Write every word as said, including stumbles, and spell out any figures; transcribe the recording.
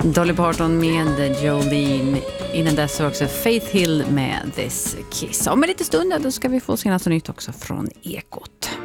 Dolly Parton med Jolene. Innan dess var också Faith Hill med This Kiss. Om en liten stund då ska vi få senaste nytt också från Ekot.